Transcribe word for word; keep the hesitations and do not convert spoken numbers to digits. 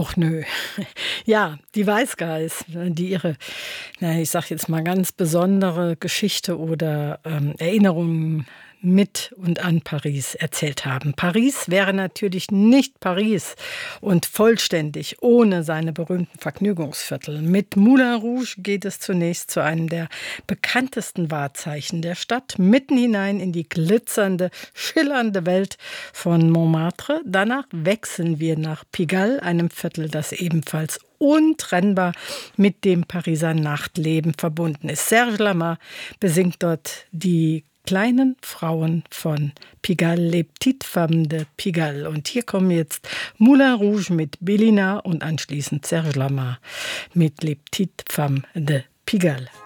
Och nö. Ja, die Weißgeist, die ihre, na, ich sage jetzt mal, ganz besondere Geschichte oder ähm, Erinnerungen mit und an Paris erzählt haben. Paris wäre natürlich nicht Paris und vollständig ohne seine berühmten Vergnügungsviertel. Mit Moulin Rouge geht es zunächst zu einem der bekanntesten Wahrzeichen der Stadt, mitten hinein in die glitzernde, schillernde Welt von Montmartre. Danach wechseln wir nach Pigalle, einem Viertel, das ebenfalls untrennbar mit dem Pariser Nachtleben verbunden ist. Serge Lama besingt dort die kleinen Frauen von Pigalle, Les Petites Femmes de Pigalle. Und hier kommen jetzt Moulin Rouge mit Bélina und anschließend Serge Lama mit Les Petites Femmes de Pigalle.